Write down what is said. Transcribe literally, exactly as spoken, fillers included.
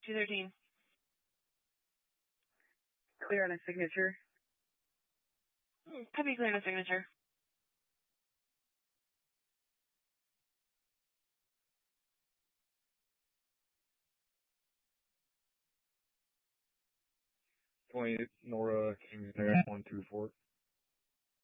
two thirteen. Clear on a signature. Copy, clear on a signature. twenty-eight Nora Kings Air one two four.